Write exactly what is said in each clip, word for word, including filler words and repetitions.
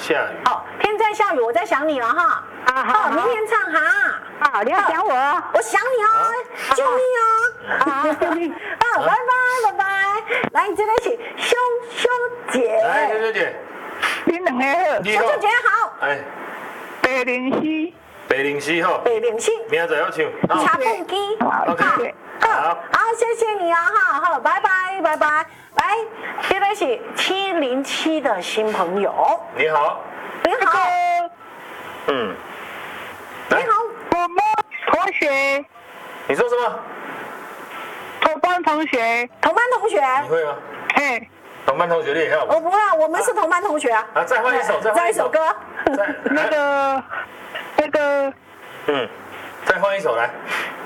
下雨。 哦，天在下雨，我在想你了哈。 啊好。 哦，明天唱哈。 好，你要想我。 我想你哦，救命哦！ 啊，救命！ 啊，拜拜拜拜。来，这个是秀秀姐。 来，秀秀姐。 你两个好。 你好。 秀秀姐好。 哎。 白灵溪。 白灵溪好。 白灵溪。 明仔载要唱。 茶蹦鸡。 OK。 好，好，谢谢你啊，哈，好，拜拜拜拜。来，这个是七零七的新朋友。 你好。 你好。 嗯。 你好， 我们同学。 你说什么？ 同班同学。 同班同学。 你会吗？ 嘿。 同班同学厉害吗？ 我不会啊，我们是同班同学啊。 啊，再换一首，再换一首歌。 那个，那个。 嗯，再换一首来。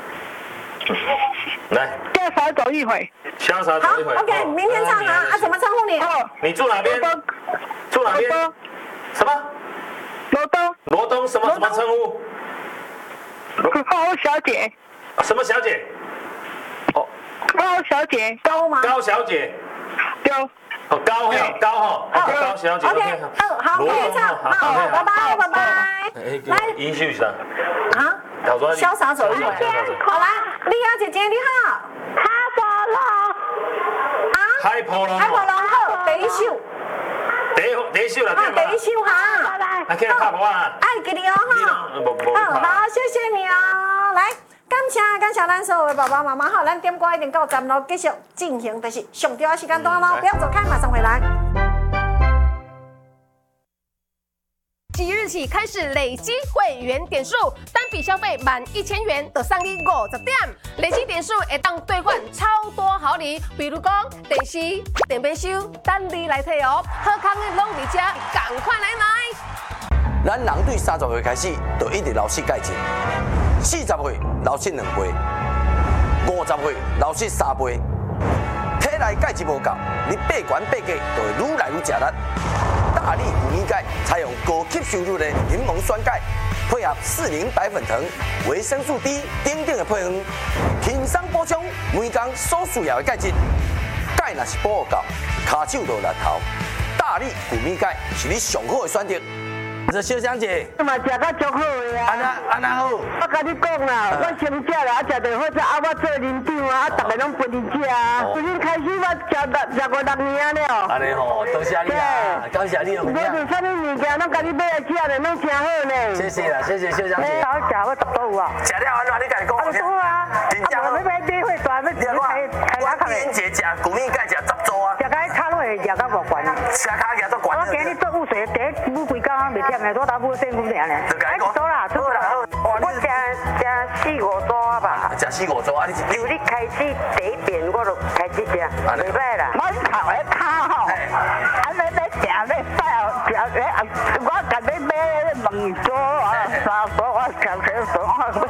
来。 潇洒走一回。 潇洒走一回。 好 ，OK， 明天唱啊，啊，怎么称呼你？ 你住哪边？住哪边？什么？ 罗东。 罗东什么什么称呼？ 高小姐。 什么小姐？ 哦，高小姐。 高吗？ 高小姐。 高。 哦，高哈，高哈，高小姐。 OK， 好，明天唱，好，拜拜拜拜。 来，音秀一下。 啊？潇洒走一回。好来，丽雅姐姐你好。 哈波龙。 啊？ 海波龙。 海波龙好，第一首。 第一第一首啦。 啊，第一首哈。 拜拜。 啊，去拍波啊。 哎，给你哦哈。好，好，谢谢你哦。来，感谢感谢咱所有的爸爸妈妈哈，咱点歌一定到站咯，继续进行就是上吊的时间段咯，不要走开，马上回来。 即日起开始累积会员点数，单笔消费满一千元就送你五十点，累积点数会当兑换超多好礼，比如讲电视、电冰箱，等你来摕哦。好康的拢伫遮，赶快来买！ 咱人对三十岁开始就一直流失钙质，四十岁流失两杯，五十岁流失三杯，体内钙质无够，你八悬八价就会愈来愈食力。大力谷米钙采用高吸收率的柠檬酸钙，配合四零白粉藤、维生素 D 等等的配方，轻松补充每天所需要的钙质。钙若是补唔够，骹手就烂头。大力谷米钙是你上好的选择。这小香姐， 你嘛食甲足好的啊！ 安那安那好。 我甲你讲啦，我先食啦，啊食着好食，啊我做领长啊，啊逐个拢陪你食啊。从今开始我食食过六年了。 安尼吼，多谢你啊，感谢你的分享。 我是啥物物件，拢甲你买来食的，拢真好呢。 谢谢啦，谢谢小香姐。 好食，我食都有啊。 食了安怎？你家己讲。 啊，好啊。 真正好。 要买买会大，要你开开我我年节食谷米钙食十组啊。 食甲骹落会食甲无悬。 食骹举足悬。 我今日做雾水，第一舞几工袂忝的，我打舞辛苦点呢。 就甲你讲。 走啦，出啦。我食食四五组吧。 食四五组啊！你由你开始第一遍我就开始食，袂歹啦。我头的骹吼，啊你咧食咧快食咧，我甲你买两组啊，三组我食两组。